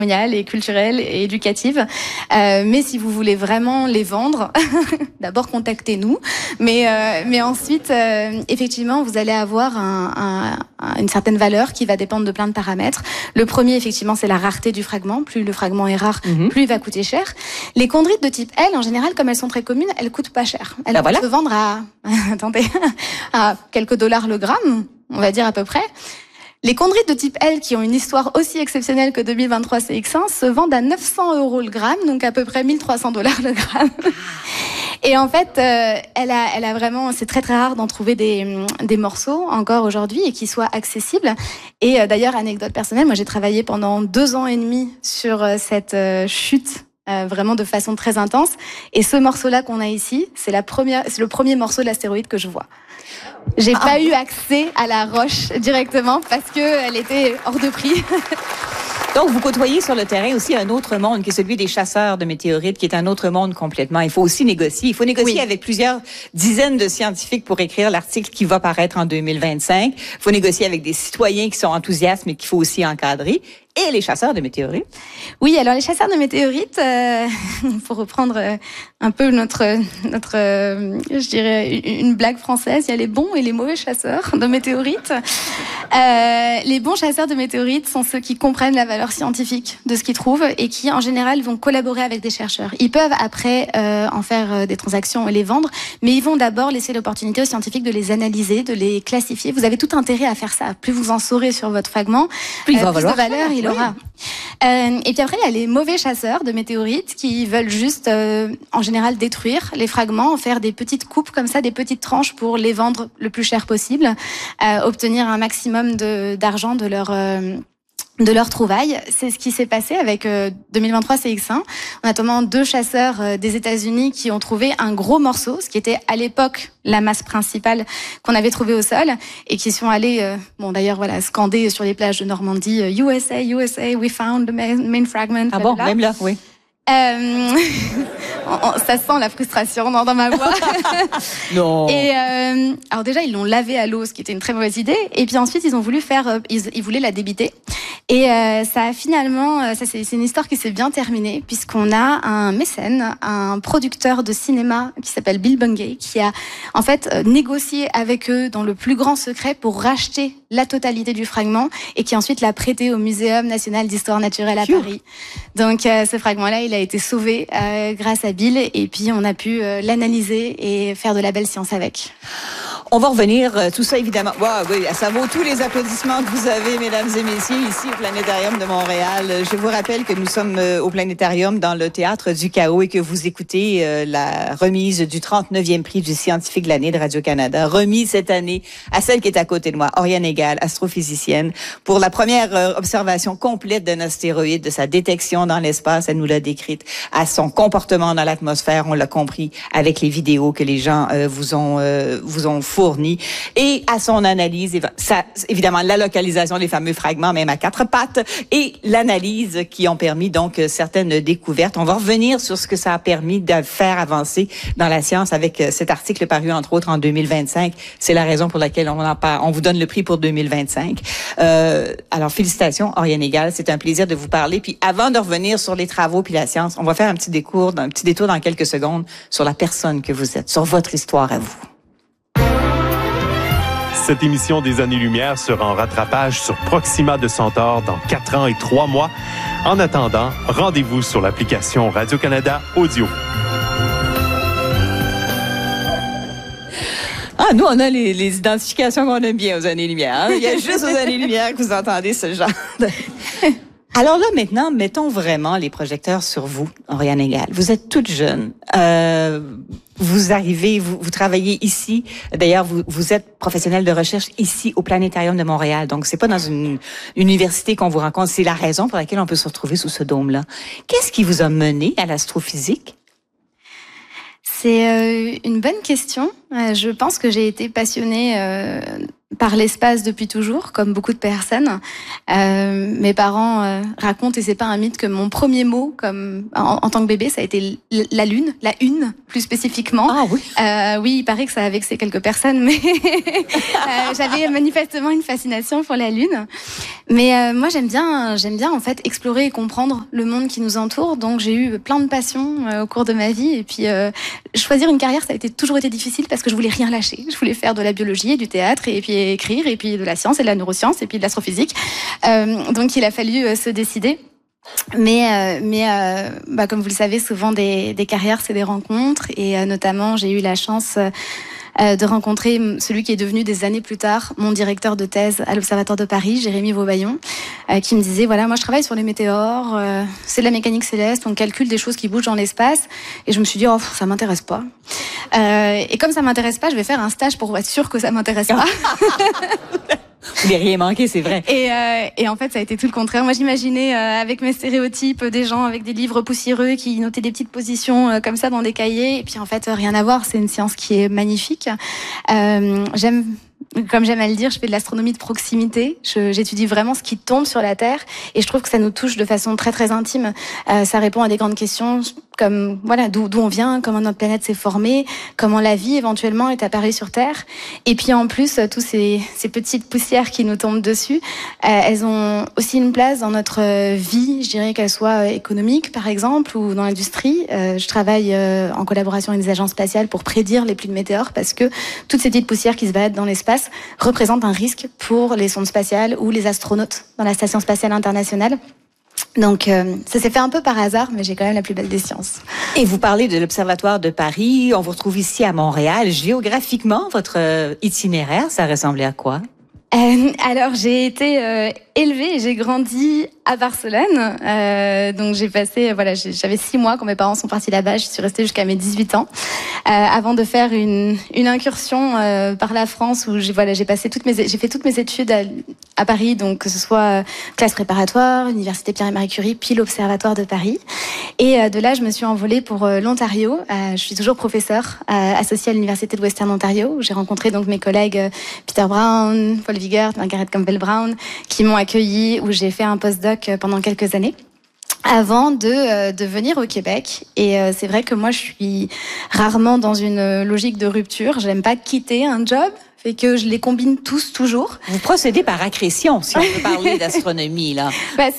et culturelle et éducative. Mais si vous voulez vraiment les vendre, d'abord contactez-nous. Mais ensuite, effectivement, vous allez avoir une certaine valeur qui va dépendre de plein de paramètres. Le premier, effectivement, c'est la rareté du fragment. Plus le fragment est rare, plus il va coûter cher. Les chondrites de type L, en général, comme elles sont très communes, elles coûtent pas cher. Elles vont se vendre à quelques dollars le gramme, on va dire à peu près. Les chondrites de type L, qui ont une histoire aussi exceptionnelle que 2023 CX1, se vendent à 900 € le gramme, donc à peu près 1300 $ le gramme. Et en fait, elle a vraiment, c'est très très rare d'en trouver des morceaux encore aujourd'hui et qui soient accessibles. Et d'ailleurs, anecdote personnelle, moi j'ai travaillé pendant 2 ans et demi sur cette chute. Vraiment de façon très intense. Et ce morceau-là qu'on a ici, c'est le premier morceau de l'astéroïde que je vois. J'ai pas eu accès à la roche directement parce que elle était hors de prix. Donc, vous côtoyez sur le terrain aussi un autre monde qui est celui des chasseurs de météorites, qui est un autre monde complètement. Il faut aussi négocier. Il faut négocier avec plusieurs dizaines de scientifiques pour écrire l'article qui va paraître en 2025. Il faut négocier avec des citoyens qui sont enthousiastes, mais qu'il faut aussi encadrer. Et les chasseurs de météorites. Oui, alors les chasseurs de météorites, pour reprendre un peu notre, je dirais, une blague française, il y a les bons et les mauvais chasseurs de météorites. Les bons chasseurs de météorites sont ceux qui comprennent la valeur scientifique de ce qu'ils trouvent et qui, en général, vont collaborer avec des chercheurs. Ils peuvent après en faire des transactions et les vendre, mais ils vont d'abord laisser l'opportunité aux scientifiques de les analyser, de les classifier. Vous avez tout intérêt à faire ça. Plus vous en saurez sur votre fragment, plus de valeur il aura. Et puis après, il y a les mauvais chasseurs de météorites qui veulent juste, en général, détruire les fragments, en faire des petites coupes comme ça, des petites tranches pour les vendre le plus cher possible, obtenir un maximum d'argent de leur trouvaille. C'est ce qui s'est passé avec 2023 CX1. On a notamment 2 chasseurs des États-Unis qui ont trouvé un gros morceau, ce qui était à l'époque la masse principale qu'on avait trouvée au sol, et qui sont allés, d'ailleurs, scander sur les plages de Normandie, USA, USA, we found the main fragment. Ah bon, même là, oui. Ça sent la frustration dans ma voix. Non. Et alors déjà ils l'ont lavé à l'eau, ce qui était une très mauvaise idée. Et puis ensuite ils ont voulu ils voulaient la débiter. Et ça a finalement, c'est une histoire qui s'est bien terminée puisqu'on a un mécène, un producteur de cinéma qui s'appelle Bill Bungay, qui a en fait négocié avec eux dans le plus grand secret pour racheter la totalité du fragment et qui ensuite l'a prêté au Muséum national d'histoire naturelle à Paris. Donc ce fragment-là, il a été sauvé grâce à Bill et puis on a pu l'analyser et faire de la belle science avec. On va revenir, tout ça évidemment. Wow, oui, ça vaut tous les applaudissements que vous avez, mesdames et messieurs, ici au Planétarium de Montréal. Je vous rappelle que nous sommes au Planétarium dans le Théâtre du Chaos et que vous écoutez la remise du 39e prix du scientifique de l'année de Radio-Canada, remis cette année à celle qui est à côté de moi, Oriane Egal, astrophysicienne, pour la première observation complète d'un astéroïde, de sa détection dans l'espace, elle nous l'a décrite, à son comportement dans l'atmosphère, on l'a compris avec les vidéos que les gens vous ont fourni, et à son analyse, ça, évidemment, la localisation des fameux fragments, même à 4 pattes, et l'analyse qui ont permis donc certaines découvertes. On va revenir sur ce que ça a permis de faire avancer dans la science avec cet article paru, entre autres, en 2025. C'est la raison pour laquelle on vous donne le prix pour 2025. Alors, félicitations, Oriane Egal. C'est un plaisir de vous parler. Puis, avant de revenir sur les travaux puis la science, on va faire un petit détour dans quelques secondes sur la personne que vous êtes, sur votre histoire à vous. Cette émission des Années-Lumière sera en rattrapage sur Proxima de Centaure dans 4 ans et 3 mois. En attendant, rendez-vous sur l'application Radio-Canada Audio. Ah, nous, on a les identifications qu'on aime bien aux Années-Lumière. Hein? Il y a juste aux Années-Lumière que vous entendez ce genre de... Alors là, maintenant, mettons vraiment les projecteurs sur vous, Oriane Egal. Vous êtes toute jeune. Vous arrivez, vous travaillez ici. D'ailleurs, vous êtes professionnelle de recherche ici au Planétarium de Montréal. Donc, c'est pas dans une université qu'on vous rencontre. C'est la raison pour laquelle on peut se retrouver sous ce dôme-là. Qu'est-ce qui vous a mené à l'astrophysique? C'est une bonne question. Je pense que j'ai été passionnée par l'espace depuis toujours, comme beaucoup de personnes. Mes parents racontent, et c'est pas un mythe, que mon premier mot, comme en tant que bébé, ça a été la lune, la une plus spécifiquement. Ah oui. Oui, il paraît que ça a vexé quelques personnes, mais j'avais manifestement une fascination pour la lune. Mais moi, j'aime bien en fait explorer et comprendre le monde qui nous entoure. Donc j'ai eu plein de passions au cours de ma vie. Et puis choisir une carrière, ça a toujours été difficile parce que je voulais rien lâcher. Je voulais faire de la biologie et du théâtre, et puis écrire, et puis de la science et de la neuroscience, et puis de l'astrophysique. Donc il a fallu se décider. Mais comme vous le savez, souvent des carrières, c'est des rencontres, et notamment j'ai eu la chance de rencontrer celui qui est devenu des années plus tard mon directeur de thèse à l'Observatoire de Paris, Jérémy Vaubaillon, qui me disait, voilà, moi je travaille sur les météores, c'est de la mécanique céleste, on calcule des choses qui bougent dans l'espace, et je me suis dit, oh, ça m'intéresse pas. Et comme ça m'intéresse pas, je vais faire un stage pour être sûre que ça m'intéresse pas. Vous n'avez rien manqué, c'est vrai. Et en fait, ça a été tout le contraire. Moi, j'imaginais avec mes stéréotypes des gens avec des livres poussiéreux qui notaient des petites positions comme ça dans des cahiers. Et puis en fait, rien à voir. C'est une science qui est magnifique. Comme j'aime à le dire, je fais de l'astronomie de proximité. J'étudie vraiment ce qui tombe sur la Terre, et je trouve que ça nous touche de façon très très intime. Ça répond à des grandes questions comme voilà, d'où on vient, comment notre planète s'est formée, comment la vie éventuellement est apparue sur Terre. Et puis en plus, tous ces petites poussières qui nous tombent dessus, elles ont aussi une place dans notre vie, je dirais, qu'elles soient économiques par exemple, ou dans l'industrie. Je travaille en collaboration avec des agences spatiales pour prédire les pluies de météores, parce que toutes ces petites poussières qui se baladent dans l'espace représentent un risque pour les sondes spatiales ou les astronautes dans la Station spatiale internationale. Donc, ça s'est fait un peu par hasard, mais j'ai quand même la plus belle des sciences. Et vous parlez de l'Observatoire de Paris. On vous retrouve ici à Montréal. Géographiquement, votre itinéraire, ça ressemblait à quoi? Alors, j'ai été élevée et j'ai grandi à Barcelone. Donc, j'ai passé, j'avais 6 mois quand mes parents sont partis là-bas. Je suis restée jusqu'à mes 18 ans, avant de faire une incursion par la France, où j'ai fait toutes mes études à Paris, donc que ce soit classe préparatoire, l'université Pierre et Marie Curie, puis l'Observatoire de Paris. Et de là, je me suis envolée pour l'Ontario. Je suis toujours professeure associée à l'université de Western Ontario, où j'ai rencontré donc mes collègues Peter Brown, Paul Vigert, Margaret Campbell-Brown, qui m'ont accueillie, où j'ai fait un postdoc pendant quelques années, avant de venir au Québec. Et c'est vrai que moi, je suis rarement dans une logique de rupture. J'aime pas quitter un job, fait que je les combine tous toujours. Vous procédez par accrétion, si on peut parler d'astronomie, là.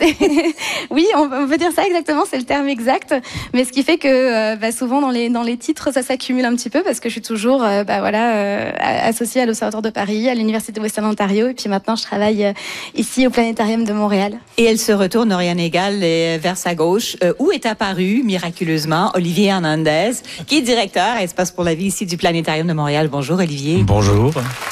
Oui, on peut dire ça exactement, c'est le terme exact. Mais ce qui fait que souvent dans les titres, ça s'accumule un petit peu, parce que je suis toujours associée à l'Observatoire de Paris, à l'Université de Western Ontario, et puis maintenant je travaille ici au Planétarium de Montréal. Et elle se retourne, Oriane Egal, vers sa gauche, où est apparu miraculeusement Olivier Hernandez, qui est directeur à Espace pour la vie ici du Planétarium de Montréal. Bonjour Olivier. Bonjour.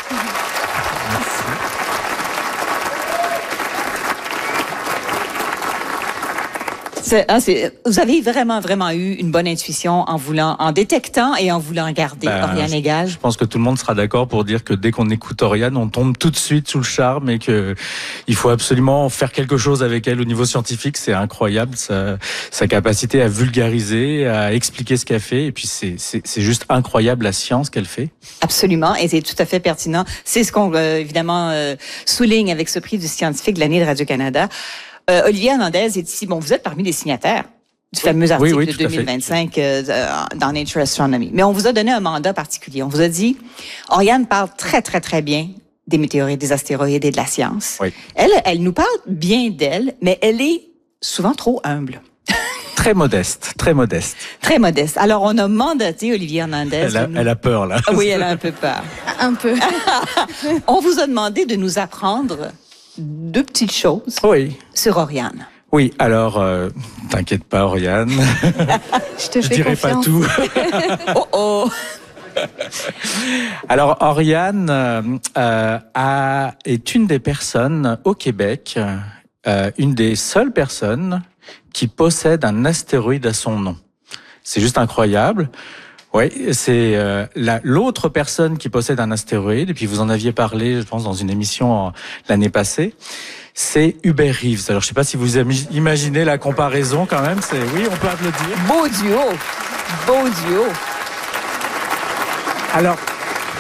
Vous avez vraiment eu une bonne intuition en détectant et en voulant garder Oriane Egal. Je pense que tout le monde sera d'accord pour dire que dès qu'on écoute Oriane, on tombe tout de suite sous le charme, et que il faut absolument faire quelque chose avec elle au niveau scientifique. C'est incroyable, sa capacité à vulgariser, à expliquer ce qu'elle fait, et puis c'est juste incroyable la science qu'elle fait. Absolument, et c'est tout à fait pertinent. C'est ce qu'on évidemment souligne avec ce prix du scientifique de l'année de Radio-Canada. Olivier Hernandez est ici. Bon, vous êtes parmi les signataires du fameux article de 2025 dans Nature Astronomy. Mais on vous a donné un mandat particulier. On vous a dit, Oriane parle très, très, très bien des météorites, des astéroïdes et de la science. Oui. Elle nous parle bien d'elle, mais elle est souvent trop humble. Très modeste, très modeste. Très modeste. Alors, on a mandaté Olivier Hernandez. Elle a peur, là. Oui, elle a un peu peur. Un peu. On vous a demandé de nous apprendre 2 petites choses sur Oriane. Oui, alors, t'inquiète pas, Oriane. Je dirai confiance. Pas tout. Oh. Alors, Oriane est une des personnes au Québec, une des seules personnes qui possède un astéroïde à son nom. C'est juste incroyable. Oui, c'est l'autre personne qui possède un astéroïde, et puis vous en aviez parlé, je pense, dans une émission l'année passée, c'est Hubert Reeves. Alors, je sais pas si vous imaginez la comparaison quand même, oui, on peut applaudir. Beau duo! Alors,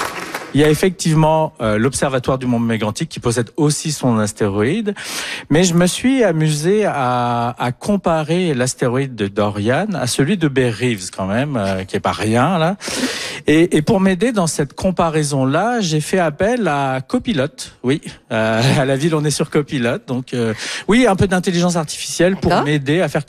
Il y a effectivement l'Observatoire du Mont Mégantic qui possède aussi son astéroïde, mais je me suis amusé à comparer l'astéroïde de Dorian à celui de Bear Reeves quand même, qui est pas rien là. Et pour m'aider dans cette comparaison-là, j'ai fait appel à Copilot. Oui, à la ville on est sur Copilot, donc oui, un peu d'intelligence artificielle pour m'aider à faire